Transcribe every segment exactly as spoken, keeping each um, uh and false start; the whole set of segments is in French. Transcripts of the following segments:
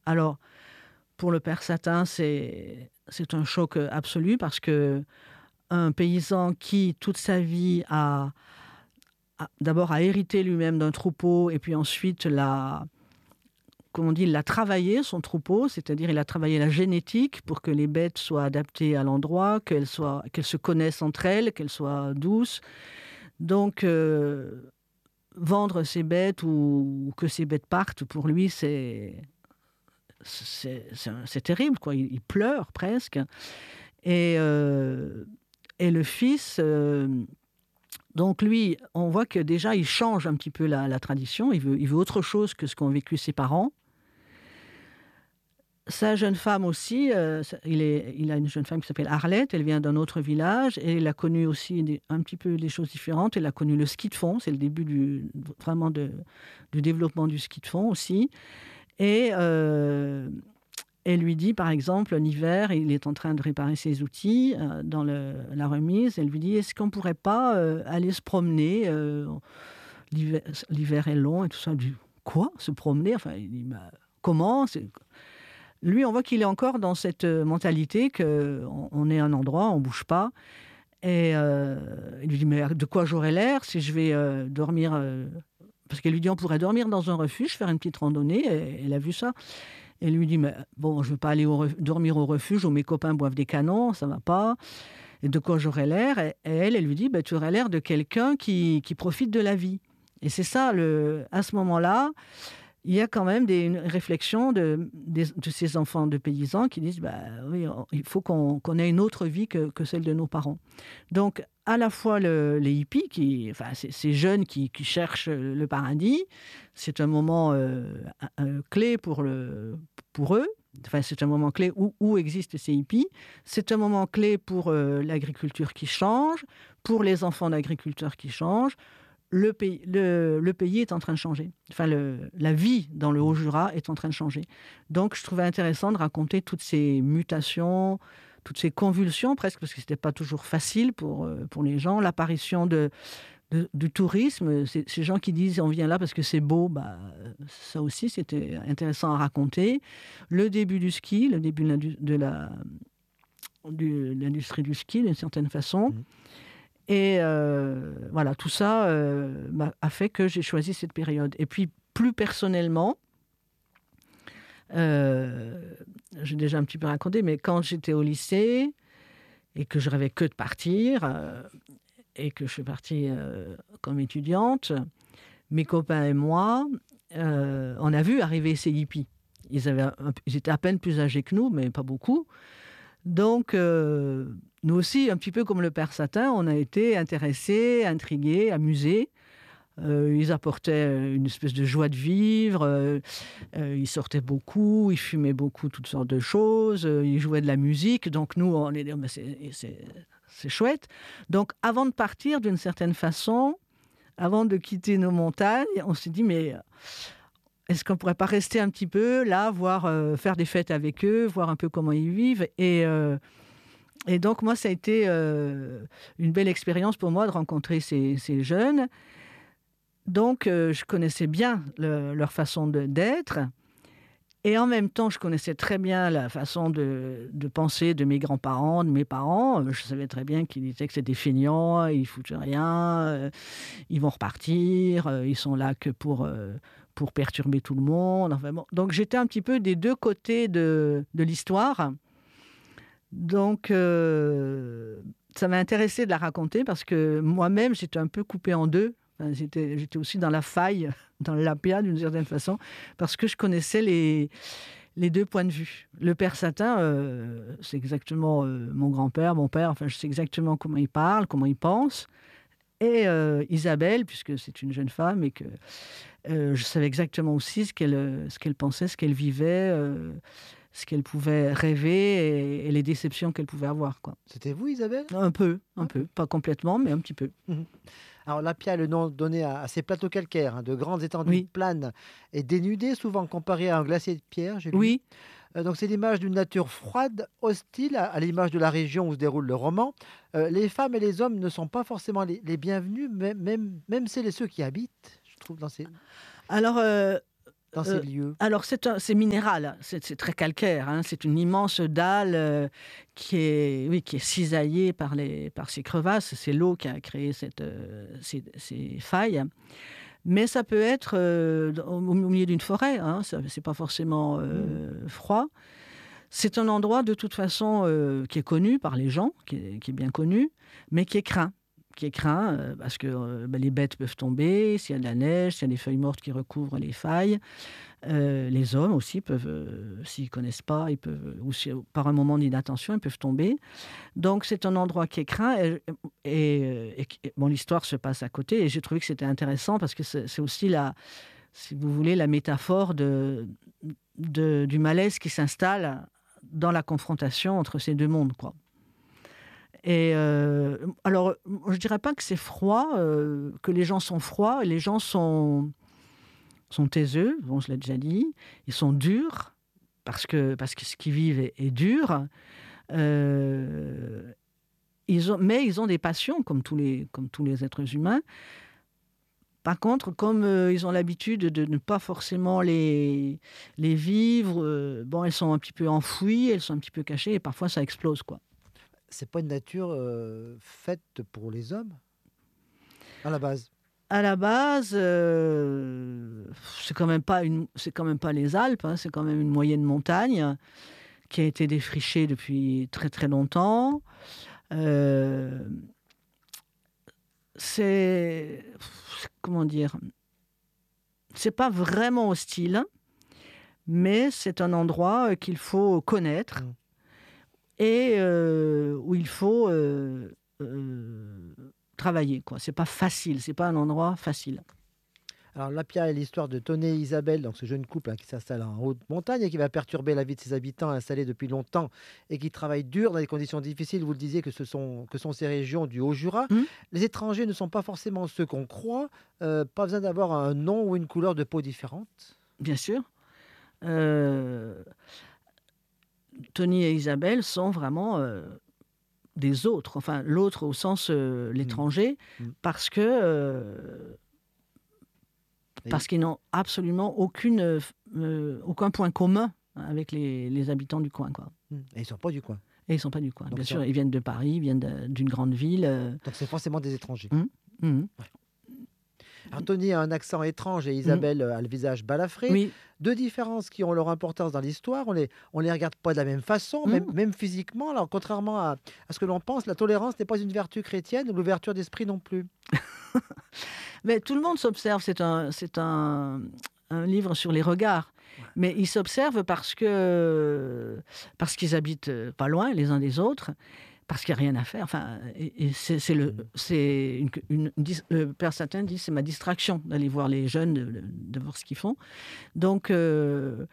Alors, pour le père Satin, c'est, c'est un choc absolu parce qu'un paysan qui, toute sa vie, a, a d'abord a hérité lui-même d'un troupeau et puis ensuite l'a, comme on dit, il a travaillé son troupeau, c'est-à-dire il a travaillé la génétique pour que les bêtes soient adaptées à l'endroit, qu'elles, soient, qu'elles se connaissent entre elles, qu'elles soient douces. Donc, euh, vendre ces bêtes ou, ou que ces bêtes partent, pour lui, c'est, c'est, c'est, c'est terrible, quoi. Il, il pleure presque. Et, euh, et le fils, euh, donc lui, on voit que déjà, il change un petit peu la, la tradition. Il veut, il veut autre chose que ce qu'ont vécu ses parents. Sa jeune femme aussi, euh, il, est, il a une jeune femme qui s'appelle Arlette, elle vient d'un autre village et elle a connu aussi des, un petit peu des choses différentes. Elle a connu le ski de fond, c'est le début du, vraiment de, du développement du ski de fond aussi. Et euh, elle lui dit, par exemple, l'hiver, il est en train de réparer ses outils euh, dans le, la remise. Elle lui dit, est-ce qu'on ne pourrait pas euh, aller se promener euh, l'hiver, l'hiver est long et tout ça. Elle dit, quoi, se promener? Enfin, il dit, bah, comment? C'est... Lui, on voit qu'il est encore dans cette mentalité qu'on on est à un endroit, on ne bouge pas. Et euh, il lui dit, mais de quoi j'aurai l'air si je vais euh, dormir euh... Parce qu'elle lui dit, on pourrait dormir dans un refuge, faire une petite randonnée. Et elle a vu ça. Et elle lui dit, mais bon, je ne veux pas aller au ref... dormir au refuge où mes copains boivent des canons, ça ne va pas. Et de quoi j'aurai l'air? Et elle, elle lui dit, bah, tu aurais l'air de quelqu'un qui, qui profite de la vie. Et c'est ça, le... à ce moment-là, il y a quand même des, une réflexion de, de, de ces enfants de paysans qui disent bah, oui, il faut qu'on, qu'on ait une autre vie que, que celle de nos parents. Donc, à la fois le, les hippies, qui, enfin, ces, ces jeunes qui, qui cherchent le paradis, c'est un moment euh, euh, clé pour, le, pour eux. Enfin, c'est un moment clé où, où existent ces hippies. C'est un moment clé pour euh, l'agriculture qui change, pour les enfants d'agriculteurs qui changent. Le pays, le, le pays est en train de changer. Enfin, le, la vie dans le Haut-Jura est en train de changer. Donc, je trouvais intéressant de raconter toutes ces mutations, toutes ces convulsions, presque, parce que ce n'était pas toujours facile pour, pour les gens. L'apparition de, de, du tourisme, c'est, ces gens qui disent on vient là parce que c'est beau, bah, ça aussi, c'était intéressant à raconter. Le début du ski, le début de, la, de l'industrie du ski, d'une certaine façon. Mmh. Et euh, voilà, tout ça euh, a fait que j'ai choisi cette période. Et puis, plus personnellement, euh, j'ai déjà un petit peu raconté, mais quand j'étais au lycée et que je rêvais que de partir, euh, et que je suis partie euh, comme étudiante, mes copains et moi, euh, on a vu arriver ces hippies. Ils, avaient un, ils étaient à peine plus âgés que nous, mais pas beaucoup. Donc, euh, nous aussi, un petit peu comme le père Satin, on a été intéressés, intrigués, amusés. Euh, ils apportaient une espèce de joie de vivre. Euh, euh, ils sortaient beaucoup, ils fumaient beaucoup, toutes sortes de choses. Euh, ils jouaient de la musique. Donc, nous, on est dit, mais c'est, c'est, c'est chouette. Donc, avant de partir, d'une certaine façon, avant de quitter nos montagnes, on s'est dit, mais... est-ce qu'on ne pourrait pas rester un petit peu là, voir, euh, faire des fêtes avec eux, voir un peu comment ils vivent et, euh, et donc, moi, ça a été euh, une belle expérience pour moi de rencontrer ces, ces jeunes. Donc, euh, je connaissais bien le, leur façon de, d'être. Et en même temps, je connaissais très bien la façon de, de penser de mes grands-parents, de mes parents. Je savais très bien qu'ils disaient que c'était des feignants, ils ne foutent rien, euh, ils vont repartir, euh, ils sont là que pour... Euh, pour perturber tout le monde. Enfin, bon. Donc, j'étais un petit peu des deux côtés de, de l'histoire. Donc, euh, ça m'a intéressé de la raconter parce que moi-même, j'étais un peu coupée en deux. Enfin, j'étais, j'étais aussi dans la faille, dans le lapia d'une certaine façon, parce que je connaissais les, les deux points de vue. Le père Satin, euh, c'est exactement euh, mon grand-père, mon père, enfin, je sais exactement comment il parle, comment il pense. Et euh, Isabelle, puisque c'est une jeune femme et que euh, je savais exactement aussi ce qu'elle, ce qu'elle pensait, ce qu'elle vivait, euh, ce qu'elle pouvait rêver et, et les déceptions qu'elle pouvait avoir, quoi. C'était vous, Isabelle ? Un peu, un peu. Pas complètement, mais un petit peu. Alors, l'Appia, le nom donné à, à ces plateaux calcaires, hein, de grandes étendues oui. planes et dénudées, souvent comparées à un glacier de pierre, j'ai lu. Oui. Euh, donc, c'est l'image d'une nature froide, hostile, à, à l'image de la région où se déroule le roman. Euh, les femmes et les hommes ne sont pas forcément les, les bienvenus, même, même, même celles et ceux qui habitent, je trouve, dans ces... Alors, euh, dans ces Euh, lieux? alors, c'est un- c'est minéral, c'est c'est très calcaire, hein. C'est une immense dalle euh, qui est, oui, qui est cisaillée par, les, par ces crevasses. C'est l'eau qui a créé cette, euh, ces, ces failles. Mais ça peut être euh, au, au milieu d'une forêt, hein. Ça, c'est pas forcément Mmh. euh, froid. C'est un endroit de toute façon euh, qui est connu par les gens, qui est, qui est bien connu, mais qui est craint. Qui est craint euh, parce que euh, ben, les bêtes peuvent tomber, s'il y a de la neige, s'il y a des feuilles mortes qui recouvrent les failles. Euh, les hommes aussi peuvent, euh, s'ils ne connaissent pas, ils peuvent, ou si, par un moment d'inattention, ils peuvent tomber. Donc c'est un endroit qui est craint. Et, et- et- et- bon, l'histoire se passe à côté. Et j'ai trouvé que c'était intéressant parce que c'est c'est aussi la, si vous voulez, la métaphore de, de- du malaise qui s'installe dans la confrontation entre ces deux mondes, quoi. Et euh, alors, je dirais pas que c'est froid, euh, que les gens sont froids. Les gens sont, sont taiseux, bon, je l'ai déjà dit. Ils sont durs parce que, parce que ce qu'ils vivent est, est dur. Euh, ils ont, mais ils ont des passions comme tous les, comme tous les êtres humains. Par contre, comme euh, ils ont l'habitude de ne pas forcément les, les vivre, euh, bon, elles sont un petit peu enfouies, elles sont un petit peu cachées et parfois ça explose, quoi. C'est pas une nature euh, faite pour les hommes, à la base. À la base, euh, c'est quand même pas une, c'est quand même pas les Alpes, hein, c'est quand même une moyenne montagne qui a été défrichée depuis très très longtemps. Euh, c'est, comment dire, c'est pas vraiment hostile, mais c'est un endroit euh, qu'il faut connaître Mm. et euh, où il faut euh, euh, travailler, quoi. C'est pas facile, c'est pas un endroit facile. Alors, Lapia est l'histoire de Tony et Isabelle, donc ce jeune couple hein, qui s'installe en haute montagne et qui va perturber la vie de ses habitants installés depuis longtemps et qui travaillent dur dans des conditions difficiles. Vous le disiez que ce sont, que sont ces régions du Haut-Jura. Hmm. Les étrangers ne sont pas forcément ceux qu'on croit. Euh, pas besoin d'avoir un nom ou une couleur de peau différente. Bien sûr. Euh, Tony et Isabelle sont vraiment euh, des autres, enfin l'autre au sens euh, Mm. l'étranger, Mm. parce que euh, Et- parce qu'ils n'ont absolument aucune, euh, aucun point commun avec les, les habitants du coin, quoi. Mm. Et ils ne sont pas du coin. Et ils sont pas du coin. Donc, Bien ils sûr, sont- ils viennent de Paris, ils viennent de- d'une grande ville. euh, donc c'est forcément des étrangers. hum, hum. Alors, Tony a un accent étrange et Isabelle euh, a le visage balafré. Oui, Deux différences qui ont leur importance dans l'histoire. On les, on les regarde pas de la même façon, même, hum. même physiquement. Alors, contrairement à, à ce que l'on pense, la tolérance n'est pas une vertu chrétienne, l'ouverture d'esprit non plus. Mais tout le monde s'observe. C'est un, c'est un, un livre sur les regards. Mais ils s'observent parce que parce qu'ils habitent euh, pas loin les uns des autres, parce qu'il n'y a rien à faire. Enfin, et, et c'est, c'est le, c'est une, une- une dis- le père Satin dit c'est ma distraction d'aller voir les jeunes, de, de voir ce qu'ils font. Donc euh,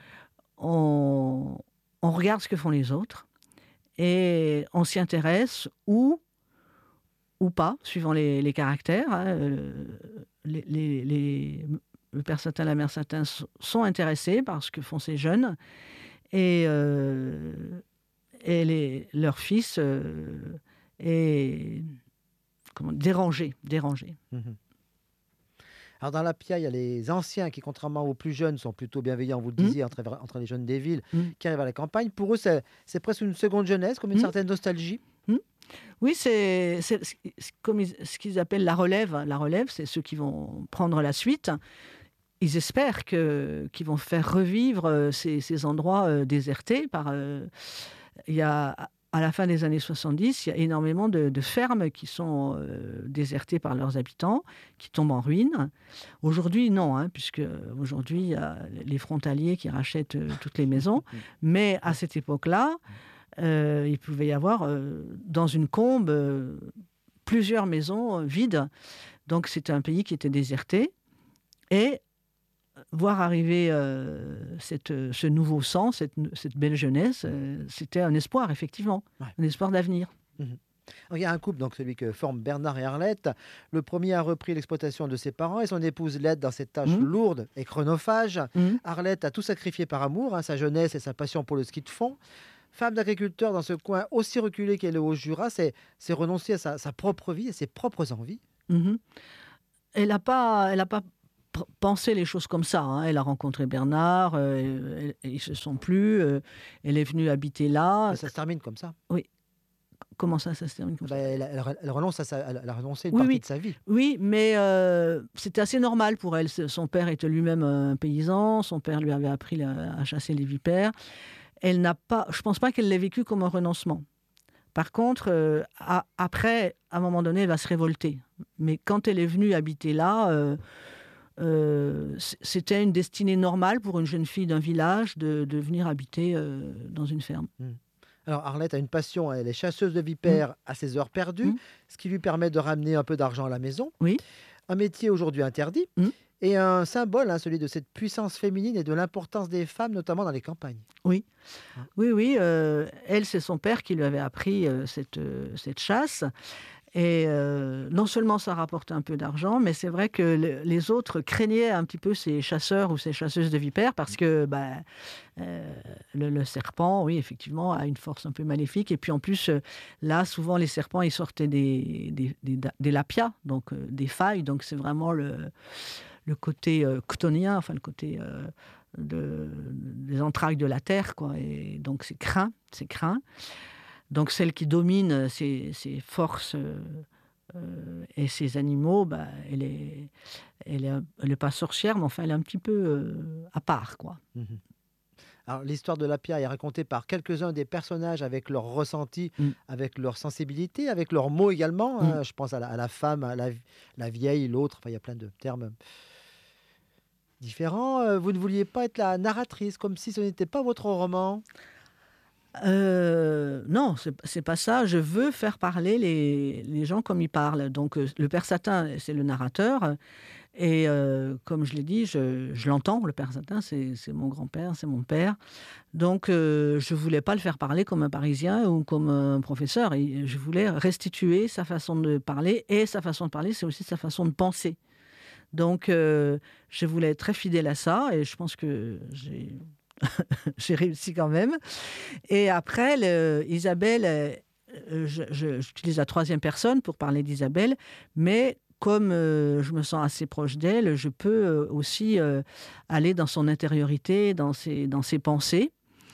on, on regarde ce que font les autres et on s'y intéresse ou ou pas, suivant les, les caractères, hein. Euh, les, les- les- le père Satin, la mère Satin s- sont intéressés par ce que font ces jeunes et, euh, et les, leur fils euh, est comment, dérangé, dérangé. Mhm. Alors, dans la Pia, il y a les anciens qui, contrairement aux plus jeunes, sont plutôt bienveillants, vous le Mm. disiez, entre, entre les jeunes des villes Mm. qui arrivent à la campagne. Pour eux, c'est, c'est presque une seconde jeunesse, comme une Mm. certaine nostalgie. Oui, c'est, c'est c'est comme ils- ce qu'ils appellent la relève. La relève, c'est ceux qui vont prendre la suite. Ils espèrent que, qu'ils vont faire revivre euh, ces, ces endroits euh, désertés. Par, euh, il y a, à la fin des années soixante-dix, il y a énormément de, de fermes qui sont euh, désertées par leurs habitants, qui tombent en ruine. Aujourd'hui, non, hein, puisque aujourd'hui, il y a les frontaliers qui rachètent euh, toutes les maisons. Mais à cette époque-là, euh, il pouvait y avoir euh, dans une combe euh, plusieurs maisons euh, vides. Donc c'était un pays qui était déserté. Et voir arriver euh, cette, ce nouveau sang, cette, cette belle jeunesse, euh, c'était un espoir, effectivement, Ouais. un espoir d'avenir. Mhm. Alors, il y a un couple, donc celui que forment Bernard et Arlette. Le premier a repris l'exploitation de ses parents et son épouse l'aide dans cette tâche Mhm. lourde et chronophage. Mhm. Arlette a tout sacrifié par amour, hein, sa jeunesse et sa passion pour le ski de fond. Femme d'agriculteur dans ce coin aussi reculé qu'est le Haut-Jura, c'est c'est renoncer à sa, sa propre vie et ses propres envies. Mhm. Elle n'a pas, elle a pas p- penser les choses comme ça, hein. Elle a rencontré Bernard, euh, elle- ils se sont plus, euh, elle est venue habiter là. Mais ça se termine comme ça. Oui, comment ça, ça se termine comme Bah, ça? elle, elle- elle renonce à sa- elle a renoncé à une Oui, partie oui, de sa vie. oui, mais euh, c'était assez normal pour elle. C'est- Son père était lui-même un paysan, son père lui avait appris la- à chasser les vipères. Elle n'a pas, je pense pas qu'elle l'ait vécu comme un renoncement. Par contre, euh, a- après, à un moment donné, elle va se révolter. Mais quand elle est venue habiter là, euh, euh, c- c'était une destinée normale pour une jeune fille d'un village de, de venir habiter euh, dans une ferme. Hmm. Alors Arlette a une passion, elle est chasseuse de Mm. vipères à ses heures perdues, Mm. ce qui lui permet de ramener un peu d'argent à la maison. Oui. Un métier aujourd'hui interdit Mm. et un symbole, hein, celui de cette puissance féminine et de l'importance des femmes, notamment dans les campagnes. Oui, Hein. oui, oui. euh, elle, c'est son père qui lui avait appris euh, cette, euh, cette chasse. Et euh, non seulement ça rapporte un peu d'argent, mais c'est vrai que le- les autres craignaient un petit peu ces chasseurs ou ces chasseuses de vipères parce que bah, euh, le, le serpent, oui, effectivement, a une force un peu maléfique. Et puis en plus, euh, là, souvent, les serpents, ils sortaient des, des, des, da- des lapias, donc euh, des failles. Donc c'est vraiment le, le côté euh, chtonien, enfin le côté euh, de, des entrailles de la terre, quoi. Et donc c'est craint, c'est craint. Donc celle qui domine ces, ces forces euh, euh, et ces animaux, bah, elle est, elle est, un- elle est pas sorcière, mais enfin elle est un petit peu euh, à part, quoi. Mhm. Alors l'histoire de Lapia est racontée par quelques-uns des personnages avec leurs ressentis, Mm. avec leur sensibilité, avec leurs mots également. Mm. Hein. Je pense à la, à la femme, à la, la vieille, l'autre. Enfin, il y a plein de termes différents. Euh, Vous ne vouliez pas être la narratrice, comme si ce n'était pas votre roman. Euh, non, c'est c'est pas ça. Je veux faire parler les, les gens comme ils parlent. Donc euh, le père Satin, c'est le narrateur. Et euh, comme je l'ai dit, je, je l'entends, le père Satin, c'est c'est mon grand-père, c'est mon père. Donc euh, je voulais pas le faire parler comme un Parisien ou comme un professeur. Et je voulais restituer sa façon de parler. Et sa façon de parler, c'est aussi sa façon de penser. Donc euh, je voulais être très fidèle à ça. Et je pense que j'ai j'ai réussi quand même. Et après, le- Isabelle, euh, euh, je- je- j'utilise la troisième personne pour parler d'Isabelle, mais comme euh, je me sens assez proche d'elle, je peux euh, aussi euh, aller dans son intériorité, dans ses, dans ses pensées.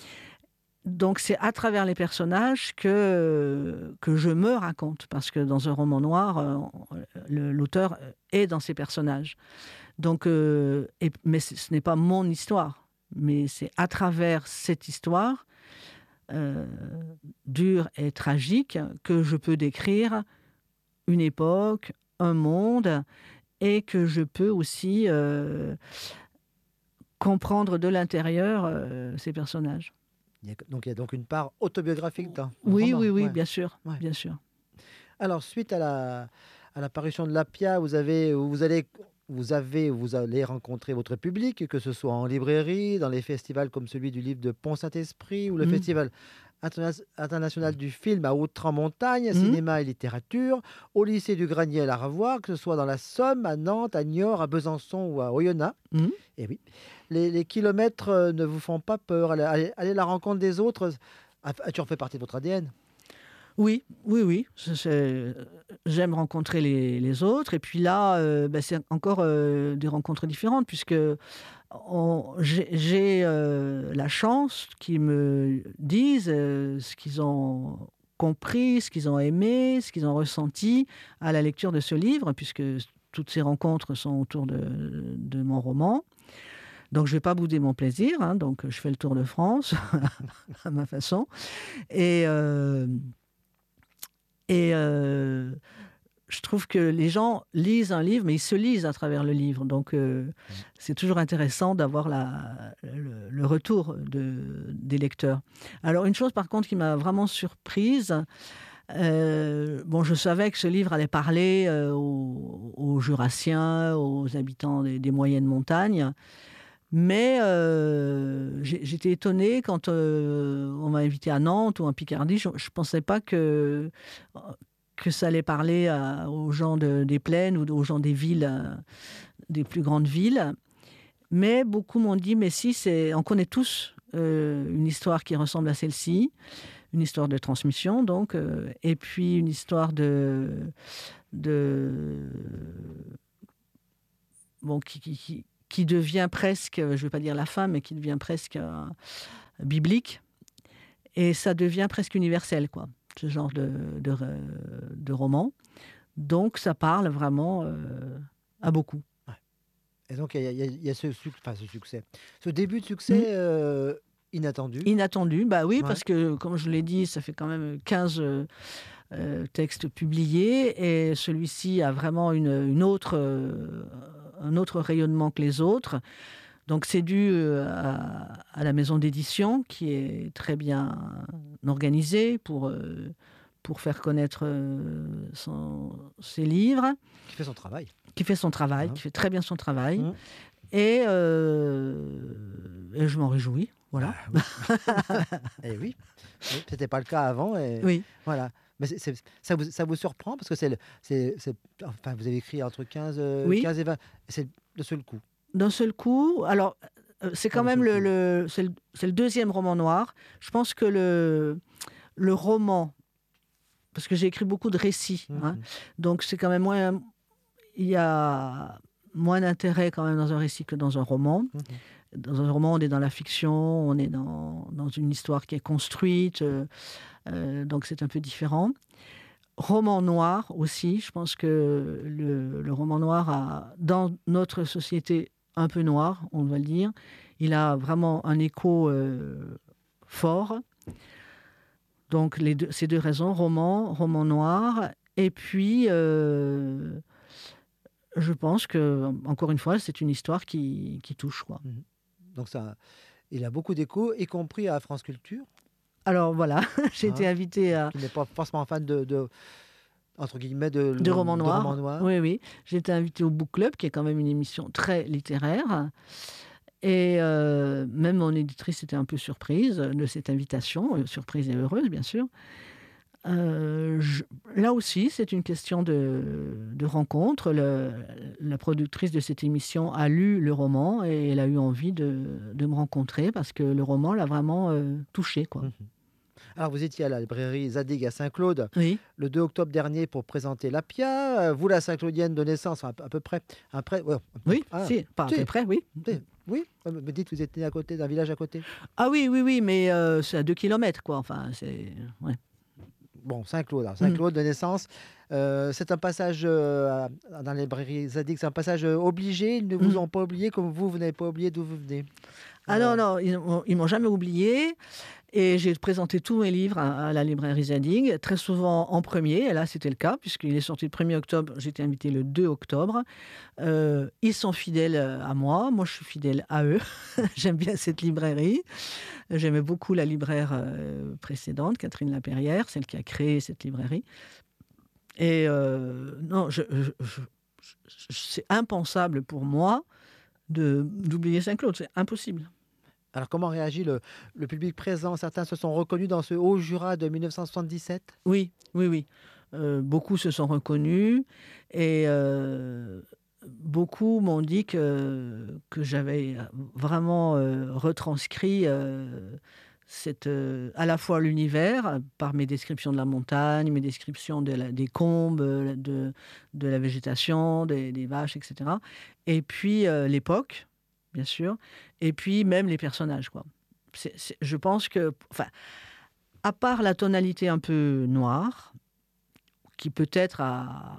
Donc c'est à travers les personnages que, que je me raconte, parce que dans un roman noir, euh, le- l'auteur est dans ses personnages. Donc, euh, et- mais ce ce n'est pas mon histoire, mais c'est à travers cette histoire euh, dure et tragique que je peux décrire une époque, un monde, et que je peux aussi euh, comprendre de l'intérieur euh, ces personnages. Il y a- donc il y a donc une part autobiographique dans le Oui, roman. oui, oui, Ouais. bien sûr, Ouais. bien sûr. Alors, suite à la, à la parution de Lapia, vous avez, vous allez, vous avez, vous allez rencontrer votre public, que ce soit en librairie, dans les festivals comme celui du livre de Pont-Saint-Esprit ou le Mm. Festival interna- international du film à Haute-Montagne, Mm. cinéma et littérature, au lycée du Granier à la Revoir, que ce soit dans la Somme, à Nantes, à Niort, à Besançon ou à Oyonnax. Mm. Et oui, les, les kilomètres euh, ne vous font pas peur. Allez, allez- allez à la rencontre des autres. Ah, tu en fais partie de votre A D N. Oui, oui, oui. C'est- c'est- J'aime rencontrer les, les autres. Et puis là, euh, ben, c'est encore euh, des rencontres différentes, puisque on- j'ai j'ai, euh, la chance qu'ils me disent euh, ce qu'ils ont compris, ce qu'ils ont aimé, ce qu'ils ont ressenti à la lecture de ce livre, puisque toutes ces rencontres sont autour de, de mon roman. Donc, je ne vais pas bouder mon plaisir. Hein, donc, je fais le tour de France à ma façon. Et... euh, Et euh, je trouve que les gens lisent un livre, mais ils se lisent à travers le livre. Donc, euh, c'est toujours intéressant d'avoir la- le, le retour de, des lecteurs. Alors, une chose, par contre, qui m'a vraiment surprise, euh, bon, je savais que ce livre allait parler euh, aux, aux Jurassiens, aux habitants des, des moyennes montagnes. Mais euh, j'ai- j'étais étonnée quand euh, on m'a invité à Nantes ou en Picardie. Je ne pensais pas que, que ça allait parler à- aux gens de- des plaines ou aux gens des villes, euh, des plus grandes villes. Mais beaucoup m'ont dit, mais si, c'est, on connaît tous euh, une histoire qui ressemble à celle-ci, une histoire de transmission, donc, euh, et puis une histoire de... de bon, qui, qui, qui, qui devient presque, je ne vais pas dire la fin, mais qui devient presque euh, biblique. Et ça devient presque universel, quoi, ce genre de, de, de roman. Donc, ça parle vraiment euh, à beaucoup. Ouais. Et donc, il y, y, y a ce, enfin, ce succès. Ce début de succès mmh. euh, inattendu. Inattendu, bah oui, ouais. Parce que, comme je l'ai dit, ça fait quand même quinze euh, euh, textes publiés. Et celui-ci a vraiment une, une autre, euh, un autre rayonnement que les autres. Donc, c'est dû à, à la maison d'édition qui est très bien organisée pour, euh, pour faire connaître euh, son, ses livres. Qui fait son travail. Qui fait son travail, mmh. qui fait très bien son travail. Mmh. Et, euh, et je m'en réjouis. Voilà. Ah, oui. Et oui, oui. C'était pas le cas avant. Et oui. Voilà. Mais c'est, c'est, ça, vous, ça vous surprend parce que c'est, le, c'est, c'est enfin, vous avez écrit entre quinze, oui. quinze et vingt. C'est de seul coup. D'un seul coup, alors c'est quand même le, le, c'est le, c'est le deuxième roman noir. Je pense que le, le roman, parce que j'ai écrit beaucoup de récits, mmh. hein, donc c'est quand même moins, il y a moins d'intérêt quand même dans un récit que dans un roman. Mmh. Dans un roman, on est dans la fiction, on est dans, dans une histoire qui est construite, euh, euh, donc c'est un peu différent. Roman noir aussi, je pense que le, le roman noir a, dans notre société un peu noire, on va le dire, il a vraiment un écho euh, fort. Donc les deux, ces deux raisons, roman, roman noir, et puis euh, je pense que, encore une fois, c'est une histoire qui, qui touche, quoi. Donc ça, il a beaucoup d'écho, y compris à France Culture. Alors voilà, j'ai hein, été invitée à... Qui n'est pas forcément fan de... de... entre guillemets, de, de romans noirs. Roman noir. Oui, oui. J'ai été invitée au Book Club, qui est quand même une émission très littéraire. Et euh, même mon éditrice était un peu surprise de cette invitation, surprise et heureuse, bien sûr. Euh, je, là aussi, c'est une question de, de rencontre. Le, la productrice de cette émission a lu le roman et elle a eu envie de, de me rencontrer parce que le roman l'a vraiment euh, touchée, quoi. Mmh. Alors, vous étiez à la librairie Zadig à Saint-Claude oui. le deux octobre dernier pour présenter l'Appia. Vous, la Saint-Claudienne de naissance, à peu près. Après, ouais, oui, ah, si, pas à peu près, oui. Si, oui, me dites, vous êtes né à côté d'un village à côté. Ah oui, oui, oui, mais euh, c'est à deux kilomètres, quoi. Enfin, c'est... Ouais. Bon, Saint-Claude, Saint-Claude mmh. de naissance. Euh, c'est un passage euh, dans la librairie Zadig, c'est un passage euh, obligé. Ils ne vous mmh. ont pas oublié, comme vous, vous n'avez pas oublié d'où vous venez. Ah euh... non, non, ils ne m'ont jamais oublié. Et j'ai présenté tous mes livres à, à la librairie Zadig, très souvent en premier. Et là, c'était le cas, puisqu'il est sorti le premier octobre. J'étais invitée le deux octobre. Euh, ils sont fidèles à moi. Moi, je suis fidèle à eux. J'aime bien cette librairie. J'aimais beaucoup la libraire euh, précédente, Catherine Lapérière, celle qui a créé cette librairie. Et euh, non, je, je, je, je, c'est impensable pour moi de, d'oublier Saint-Claude. C'est impossible. Alors, comment réagit le, le public présent? Certains se sont reconnus dans ce haut Jura de mille neuf cent soixante-dix-sept? Oui, oui, oui. Euh, beaucoup se sont reconnus et euh, beaucoup m'ont dit que, que j'avais vraiment euh, retranscrit euh, cette, euh, à la fois l'univers par mes descriptions de la montagne, mes descriptions de la, des combes, de, de la végétation, des, des vaches, et cetera. Et puis euh, l'époque, bien sûr, et puis même les personnages, quoi. C'est, c'est, je pense que, enfin, à part la tonalité un peu noire, qui peut-être a,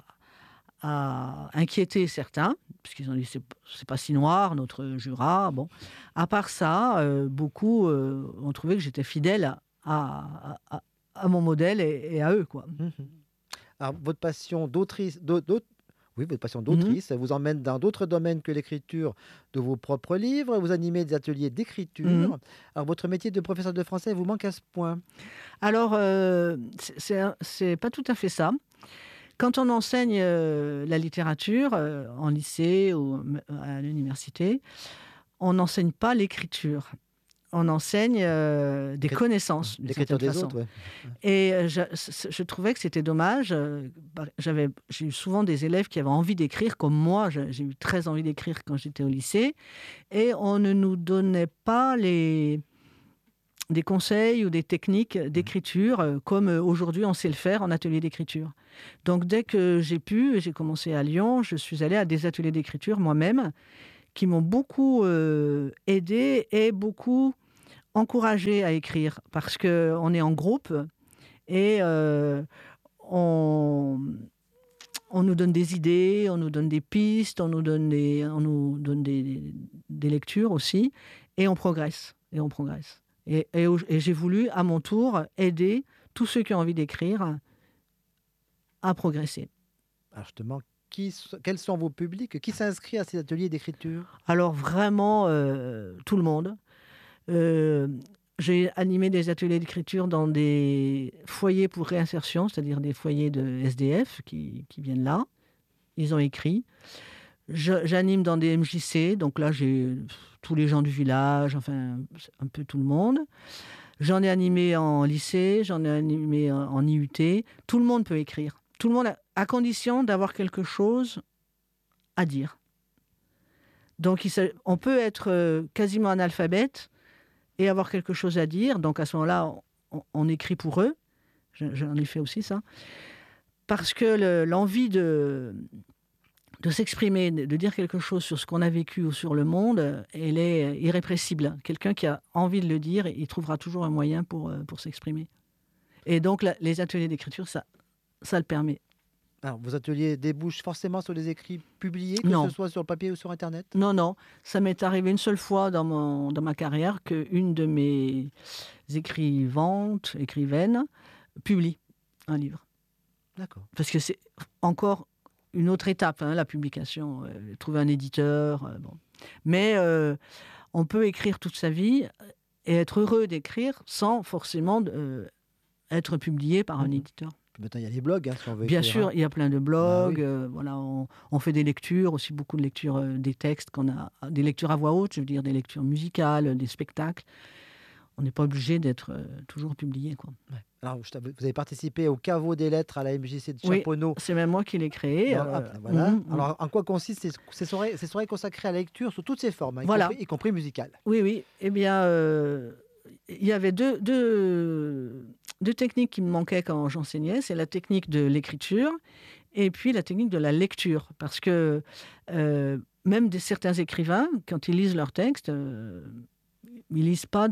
a inquiété certains, puisqu'ils ont dit c'est, c'est pas si noir, notre Jura, bon. À part ça, euh, beaucoup euh, ont trouvé que j'étais fidèle à, à, à, à mon modèle et, et à eux, quoi. Mmh. Alors, votre passion d'autrice, d'autre, Oui, votre passion d'autrice, mmh. vous emmène dans d'autres domaines que l'écriture de vos propres livres. Vous animez des ateliers d'écriture. Mmh. Alors, votre métier de professeur de français vous manque à ce point? Alors, euh, c'est, c'est pas tout à fait ça. Quand on enseigne euh, la littérature euh, en lycée ou à l'université, on n'enseigne pas l'écriture. On enseigne euh, des connaissances, d'une certaine façon. Autres, ouais. Et euh, je, je trouvais que c'était dommage. J'avais, j'ai eu souvent des élèves qui avaient envie d'écrire, comme moi. J'ai eu très envie d'écrire quand j'étais au lycée. Et on ne nous donnait pas les, des conseils ou des techniques d'écriture, euh, comme euh, aujourd'hui on sait le faire en atelier d'écriture. Donc dès que j'ai pu, j'ai commencé à Lyon, je suis allée à des ateliers d'écriture moi-même, qui m'ont beaucoup euh, aidée et beaucoup encouragée à écrire, parce qu'on est en groupe et euh, on, on nous donne des idées, on nous donne des pistes, on nous donne des, on nous donne des, des lectures aussi, et on progresse, et on progresse. Et, et, et j'ai voulu, à mon tour, aider tous ceux qui ont envie d'écrire à progresser. Alors justement, qui, quels sont vos publics? Qui s'inscrit à ces ateliers d'écriture? Alors vraiment, euh, tout le monde. Euh, j'ai animé des ateliers d'écriture dans des foyers pour réinsertion, c'est-à-dire des foyers de S D F qui, qui viennent là. Ils ont écrit. Je, j'anime dans des M J C, donc là j'ai tous les gens du village, enfin un peu tout le monde. J'en ai animé en lycée, j'en ai animé en, en I U T. Tout le monde peut écrire. Tout le monde, a, à condition d'avoir quelque chose à dire. Donc il, on peut être quasiment analphabète et avoir quelque chose à dire. Donc à ce moment-là, on, on écrit pour eux. J'en ai fait aussi ça. Parce que le, l'envie de... de s'exprimer, de dire quelque chose sur ce qu'on a vécu ou sur le monde, elle est irrépressible. Quelqu'un qui a envie de le dire, il trouvera toujours un moyen pour, pour s'exprimer. Et donc, la, les ateliers d'écriture, ça, ça le permet. Alors, vos ateliers débouchent forcément sur des écrits publiés, que non. ce soit sur le papier ou sur Internet? Non, non. Ça m'est arrivé une seule fois dans, mon, dans ma carrière qu'une de mes écrivantes, écrivaines, publie un livre. D'accord. Parce que c'est encore une autre étape, hein, la publication, euh, trouver un éditeur. Euh, bon. Mais euh, on peut écrire toute sa vie et être heureux d'écrire sans forcément euh, être publié par un mmh. éditeur. Maintenant, il y a les blogs, hein, si on veut Bien écrire, sûr, hein. il y a plein de blogs. Ah oui. euh, voilà, on, on fait des lectures, aussi beaucoup de lectures euh, des textes qu'on a, des lectures à voix haute, je veux dire des lectures musicales, des spectacles. On n'est pas obligé d'être euh, toujours publié, quoi. Ouais. Alors, vous avez participé au caveau des lettres à la M J C de Chaponneau. Oui, c'est même moi qui l'ai créé. Non, euh, ah, voilà. Mmh, Alors, en quoi consistent ces, ces, soirées, ces soirées consacrées à la lecture sous toutes ses formes, hein, voilà. y, compris, y compris musicales? Oui, oui. Eh bien, euh, il y avait deux, deux, deux techniques qui me manquaient quand j'enseignais. C'est la technique de l'écriture et puis la technique de la lecture. Parce que euh, même des, certains écrivains, quand ils lisent leurs textes, euh, ils lisent pas de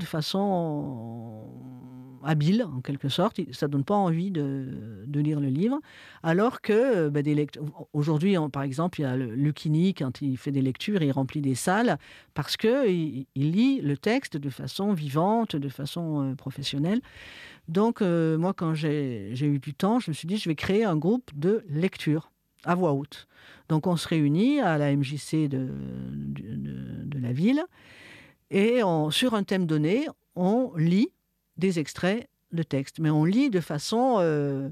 façon habile, en quelque sorte. Ça ne donne pas envie de, de lire le livre. Alors que bah, des lecteurs... aujourd'hui, on, par exemple, il y a le Lucchini, quand il fait des lectures, il remplit des salles parce qu'il il lit le texte de façon vivante, de façon euh, professionnelle. Donc, euh, moi, quand j'ai, j'ai eu du temps, je me suis dit, je vais créer un groupe de lecture à voix haute. Donc, on se réunit à la M J C de, de, de, de la ville et on, sur un thème donné, on lit des extraits de texte. Mais on lit de façon... Euh,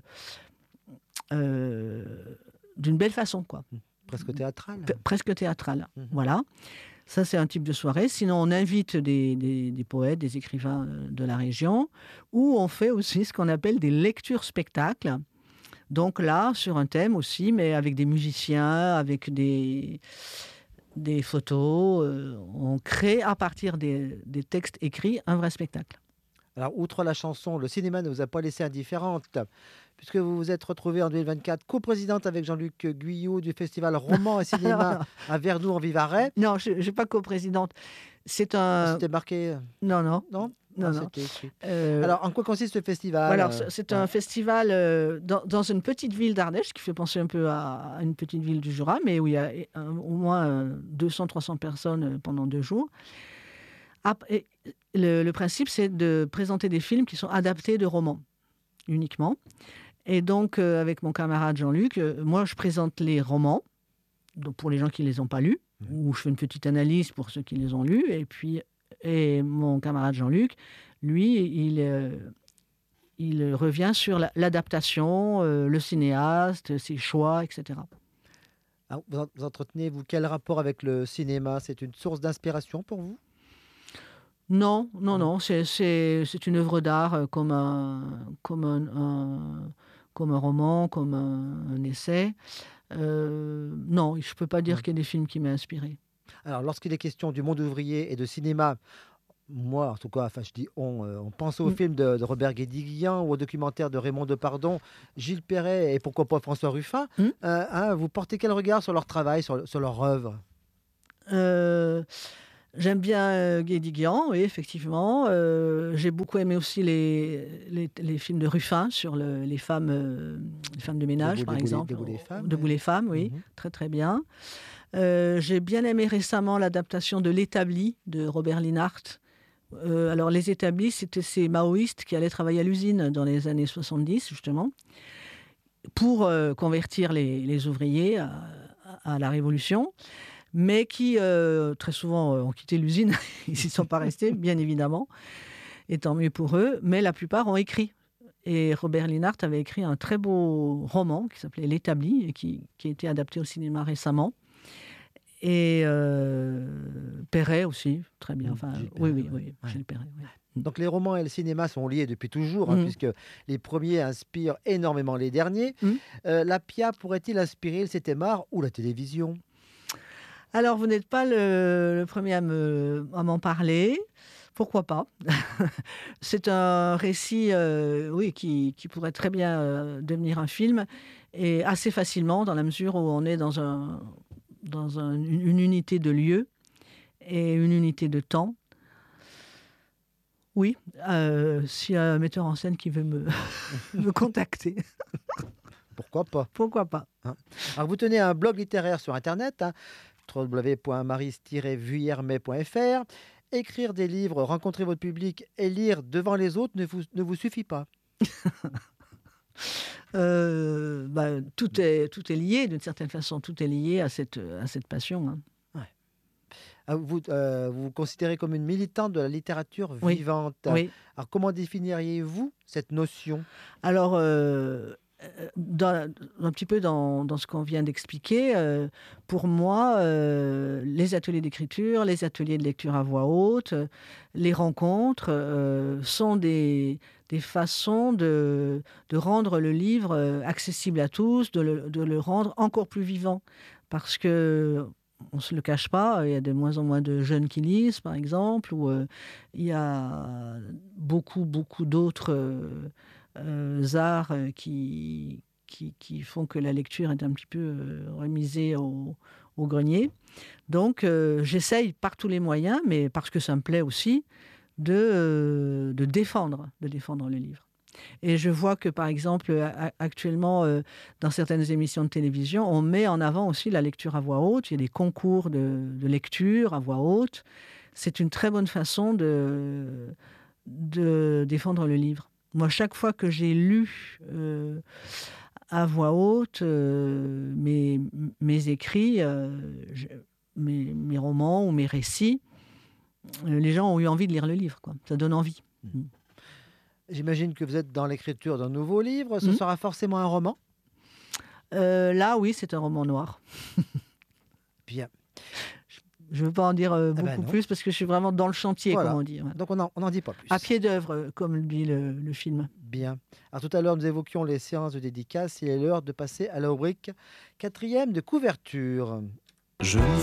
euh, d'une belle façon, quoi. Presque théâtrale. P- presque théâtrale, mmh. Voilà. Ça, c'est un type de soirée. Sinon, on invite des, des, des poètes, des écrivains de la région, ou on fait aussi ce qu'on appelle des lectures-spectacles. Donc là, sur un thème aussi, mais avec des musiciens, avec des... des photos, euh, on crée à partir des, des textes écrits un vrai spectacle. Alors, outre la chanson, le cinéma ne vous a pas laissé indifférente, puisque vous vous êtes retrouvée en deux mille vingt-quatre coprésidente avec Jean-Luc Guyot du festival Roman et Cinéma à Vernoux en Vivarais. Non, je n'ai pas coprésidente. C'est un... C'était marqué... Non, non. Non Non, ah, non. Euh... Alors, en quoi consiste ce festival? Alors, c'est un ouais. festival euh, dans, dans une petite ville d'Ardèche qui fait penser un peu à, à une petite ville du Jura, mais où il y a un, au moins deux cents à trois cents personnes pendant deux jours. Ah, et le, le principe, c'est de présenter des films qui sont adaptés de romans, uniquement. Et donc, euh, avec mon camarade Jean-Luc, euh, moi, je présente les romans, donc pour les gens qui ne les ont pas lus, mmh. ou je fais une petite analyse pour ceux qui les ont lus, et puis et mon camarade Jean-Luc, lui, il, euh, il revient sur la, l'adaptation, euh, le cinéaste, ses choix, et cetera. Alors, vous entretenez, vous, quel rapport avec le cinéma? C'est une source d'inspiration pour vous? Non, non, non, c'est, c'est, c'est une œuvre d'art comme un, comme un, un, comme un roman, comme un, un essai. Euh, non, je ne peux pas dire qu'il y a des films qui m'ont inspiré. Alors, lorsqu'il est question du monde ouvrier et de cinéma, Moi, en tout cas, enfin, je dis on, euh, on pense au Mm. film de, de Robert Guédiguian ou au documentaire de Raymond Depardon, Gilles Perret et pourquoi pas François Ruffin. Mm. Euh, hein, vous portez quel regard sur leur travail, sur, sur leur œuvre? Euh, J'aime bien euh, Guédiguian, oui, effectivement. Euh, j'ai beaucoup aimé aussi les, les, les films de Ruffin sur le- les femmes, euh, les femmes de ménage, Debout, par debout, les, exemple. debout les femmes, Debout oui. les femmes, oui, Mhm. très très bien. Euh, j'ai bien aimé récemment l'adaptation de L'Établi de Robert Linhart. Euh, alors, Les Établis, c'était ces maoïstes qui allaient travailler à l'usine dans les années soixante-dix, justement, pour euh, convertir les, les ouvriers à, à la Révolution, mais qui, euh, très souvent, euh, ont quitté l'usine. Ils n'y sont pas restés, bien évidemment, et tant mieux pour eux, mais la plupart ont écrit. Et Robert Linhart avait écrit un très beau roman qui s'appelait L'Établi, et qui, qui a été adapté au cinéma récemment. Et euh, Perret aussi, très bien. Mm, Enfin, Gilles oui, Perret, oui, ouais. oui, Ouais. Gilles Perret, oui. Donc les romans et le cinéma sont liés depuis toujours, hein, Mhm. puisque les premiers inspirent énormément les derniers. Mhm. Euh, la P I A pourrait-il inspirer le sept art ou la télévision? Alors, vous n'êtes pas le, le premier à me- à m'en parler. Pourquoi pas? C'est un récit, euh, oui, qui, qui pourrait très bien euh, devenir un film, et assez facilement, dans la mesure où on est dans, un, dans un- une une unité de lieu et une unité de temps. Oui, euh, s'il y a un metteur en scène qui veut me, me contacter, Pourquoi pas, pourquoi pas? hein. Alors vous tenez un blog littéraire sur Internet, hein, w w w point maris tiret vuillermet point f r. Écrire des livres, rencontrer votre public et lire devant les autres ne vous, ne vous suffit pas. Euh, bah, tout est, tout est lié, d'une certaine façon, tout est lié à cette, à cette passion, hein. Ouais. Ah, Vous euh, vous vous considérez comme une militante de la littérature Oui, vivante. oui. Alors comment définiriez-vous cette notion? Alors, euh, euh, dans- un petit peu dans, dans ce qu'on vient d'expliquer, euh, pour moi, euh, les ateliers d'écriture, les ateliers de lecture à voix haute, euh, les rencontres euh, sont des, des façons de, de rendre le livre euh, accessible à tous, de le, de le rendre encore plus vivant. Parce que, on ne se le cache pas, il y a de moins en moins de jeunes qui lisent, par exemple, ou euh, il y a beaucoup, beaucoup d'autres euh, euh, arts euh, qui, qui, qui font que la lecture est un petit peu euh, remisée au, au grenier. Donc, euh, j'essaye par tous les moyens, mais parce que ça me plaît aussi, de, euh, de défendre, de défendre le livre. Et je vois que, par exemple, a- actuellement, euh, dans certaines émissions de télévision, on met en avant aussi la lecture à voix haute. Il y a des concours de, de lecture à voix haute. C'est une très bonne façon de, de défendre le livre. Moi, chaque fois que j'ai lu euh, à voix haute euh, mes, mes écrits, euh, je- mes, mes romans ou mes récits, euh, les gens ont eu envie de lire le livre, quoi. Ça donne envie. Mm. J'imagine que vous êtes dans l'écriture d'un nouveau livre. Ce Mm. sera forcément un roman? Euh, là, oui, c'est un roman noir. Bien. Je ne veux pas en dire euh, Ah beaucoup ben non. plus parce que je suis vraiment dans le chantier, Voilà. comme on dit. Ouais. Donc on n'en on n'en dit pas plus. À pied d'œuvre, euh, comme le dit le, le film. Bien. Alors tout à l'heure, nous évoquions les séances de dédicace. Il est l'heure de passer à la rubrique quatrième de couverture. Je lis